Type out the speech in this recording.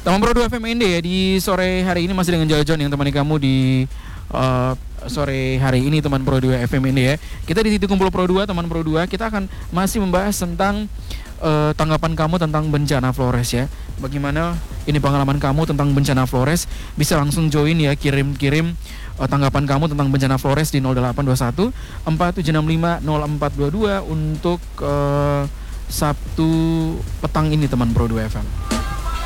Teman Pro 2 FM Inde ya, di sore hari ini masih dengan Jojo yang temani kamu di sore hari ini teman Pro 2 FM Inde ya. Kita di titik kumpul Pro 2, teman Pro 2, kita akan masih membahas tentang tanggapan kamu tentang bencana Flores ya. Bagaimana ini pengalaman kamu tentang bencana Flores? Bisa langsung join ya, kirim tanggapan kamu tentang bencana Flores di 0821 4765 0422 untuk Sabtu petang ini teman Pro 2 FM.